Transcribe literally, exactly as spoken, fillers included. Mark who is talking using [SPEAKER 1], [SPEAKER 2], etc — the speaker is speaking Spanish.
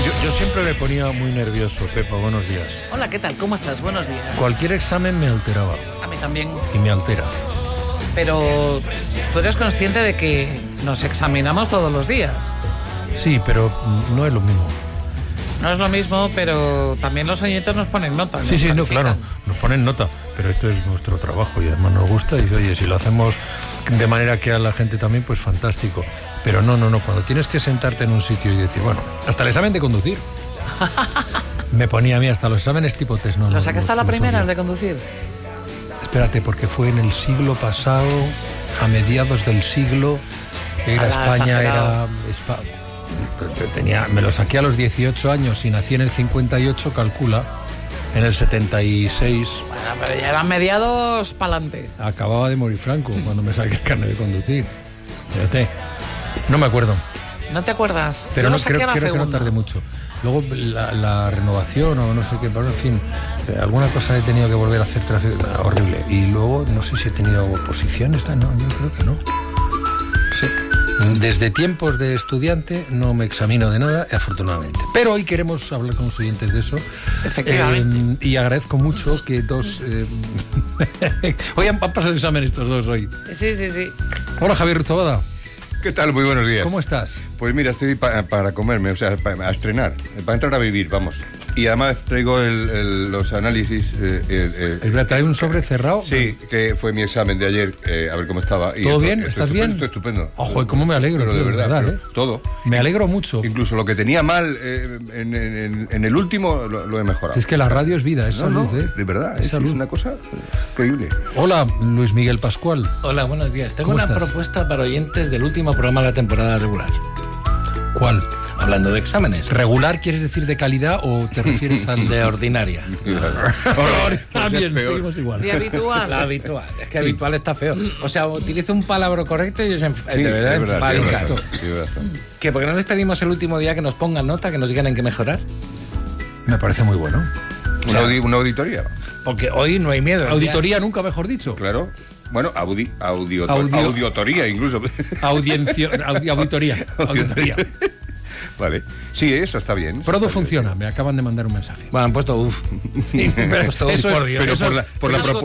[SPEAKER 1] Yo, yo siempre me ponía muy nervioso, Pepa, buenos días.
[SPEAKER 2] Hola, ¿qué tal? ¿Cómo estás? Buenos días.
[SPEAKER 1] Cualquier examen me alteraba.
[SPEAKER 2] A mí también.
[SPEAKER 1] Y me altera.
[SPEAKER 2] Pero tú eres consciente de que nos examinamos todos los días.
[SPEAKER 1] Sí, pero no es lo mismo.
[SPEAKER 2] No es lo mismo, pero también los oyentes nos ponen nota.
[SPEAKER 1] Sí, sí, no, claro, nos ponen nota, pero esto es nuestro trabajo y además nos gusta y oye, si lo hacemos de manera que a la gente también, pues fantástico. Pero no, no, no, cuando tienes que sentarte en un sitio y decir, bueno, hasta el examen de conducir. Me ponía a mí hasta los exámenes tipo test. No,
[SPEAKER 2] ¿Lo
[SPEAKER 1] no,
[SPEAKER 2] sacaste a la
[SPEAKER 1] los
[SPEAKER 2] primera,
[SPEAKER 1] odio.
[SPEAKER 2] el de conducir?
[SPEAKER 1] Espérate, porque fue en el siglo pasado, a mediados del siglo, era
[SPEAKER 2] Ala,
[SPEAKER 1] España,
[SPEAKER 2] exagerado.
[SPEAKER 1] era... Espa- tenía, me lo saqué a los dieciocho años y nací en el cincuenta y ocho, calcula, en el setenta y seis...
[SPEAKER 2] Bueno, pero ya eran mediados pa'lante.
[SPEAKER 1] Acababa de morir Franco cuando me saqué el carnet de conducir. Fíjate. No me acuerdo,
[SPEAKER 2] ¿No te acuerdas?
[SPEAKER 1] pero
[SPEAKER 2] Yo
[SPEAKER 1] no
[SPEAKER 2] lo saqué
[SPEAKER 1] creo,
[SPEAKER 2] a la
[SPEAKER 1] creo que no
[SPEAKER 2] segunda.
[SPEAKER 1] tardé mucho. Luego la, la renovación o no sé qué, pero en fin, eh, alguna cosa he tenido que volver a hacer tras, horrible. Y luego no sé si he tenido oposiciones, no, yo creo que no. Sí. Desde tiempos de estudiante no me examino de nada, afortunadamente. Pero hoy queremos hablar con los oyentes de eso.
[SPEAKER 2] Efectivamente.
[SPEAKER 1] Eh, y agradezco mucho que dos... Eh, hoy han, han pasado el examen estos dos hoy.
[SPEAKER 2] Sí, sí, sí.
[SPEAKER 1] Hola, Javier Ruzabada.
[SPEAKER 3] ¿Qué tal? Muy buenos días.
[SPEAKER 1] ¿Cómo estás?
[SPEAKER 3] Pues mira, estoy pa- para comerme, o sea, pa- a estrenar, para entrar a vivir, vamos. Y además traigo el- el- los análisis... Eh, eh, eh,
[SPEAKER 1] Es verdad, trae un sobre cerrado.
[SPEAKER 3] Sí, que fue mi examen de ayer, eh, a ver cómo estaba. Y
[SPEAKER 1] ¿Todo
[SPEAKER 3] esto-
[SPEAKER 1] bien?
[SPEAKER 3] esto
[SPEAKER 1] ¿Estás
[SPEAKER 3] estupendo,
[SPEAKER 1] bien?
[SPEAKER 3] Estoy estupendo.
[SPEAKER 1] Ojo, y cómo me alegro,
[SPEAKER 3] Pero
[SPEAKER 1] tío,
[SPEAKER 3] de
[SPEAKER 1] de
[SPEAKER 3] verdad,
[SPEAKER 1] verdad,
[SPEAKER 3] pero
[SPEAKER 1] ¿eh?
[SPEAKER 3] todo.
[SPEAKER 1] Me alegro mucho.
[SPEAKER 3] Incluso lo que tenía mal eh, en, en- en el último lo, lo he mejorado.
[SPEAKER 1] Es que la radio es vida, es
[SPEAKER 3] No,
[SPEAKER 1] salud,
[SPEAKER 3] no,
[SPEAKER 1] ¿eh?
[SPEAKER 3] de verdad,
[SPEAKER 1] Es
[SPEAKER 3] es,
[SPEAKER 1] salud.
[SPEAKER 3] es una cosa increíble.
[SPEAKER 1] Hola, Luis Miguel Pascual.
[SPEAKER 4] Hola, buenos días. Tengo
[SPEAKER 1] ¿Cómo
[SPEAKER 4] una
[SPEAKER 1] estás?
[SPEAKER 4] propuesta para oyentes del último programa de la temporada regular.
[SPEAKER 1] ¿Cuál?
[SPEAKER 4] Hablando de exámenes.
[SPEAKER 1] ¿Regular quieres decir de calidad o te refieres al
[SPEAKER 4] De ordinaria.
[SPEAKER 1] Ah,
[SPEAKER 3] Pues es
[SPEAKER 1] bien,
[SPEAKER 3] peor.
[SPEAKER 1] seguimos igual.
[SPEAKER 2] De habitual.
[SPEAKER 4] La habitual. Es que habitual está feo. O sea, utilizo un palabra correcto y os enf-
[SPEAKER 3] Sí,
[SPEAKER 4] de verdad,
[SPEAKER 3] es verdad,
[SPEAKER 4] enfadéis.
[SPEAKER 3] tienes razón, tienes razón.
[SPEAKER 4] ¿Que por qué no les pedimos el último día que nos pongan nota, que nos digan en qué mejorar?
[SPEAKER 1] Me parece muy bueno.
[SPEAKER 3] Una, audi- una auditoría,
[SPEAKER 4] Porque hoy no hay miedo. El
[SPEAKER 1] Auditoría nunca mejor dicho.
[SPEAKER 3] claro. Bueno, audi, audiotor-
[SPEAKER 1] Audio-
[SPEAKER 3] audiotoría incluso.
[SPEAKER 1] Audiencia, audi- auditoría. Auditoría.
[SPEAKER 3] Vale. Sí, eso está bien.
[SPEAKER 1] Prodo
[SPEAKER 3] Está bien.
[SPEAKER 1] funciona, me acaban de mandar un mensaje.
[SPEAKER 4] Bueno, han puesto uff. Sí, pero han puesto
[SPEAKER 1] Eso
[SPEAKER 4] uff,
[SPEAKER 1] es-
[SPEAKER 4] por Dios.
[SPEAKER 3] Pero
[SPEAKER 1] Eso-
[SPEAKER 3] por la, por la
[SPEAKER 2] eso-
[SPEAKER 3] propu-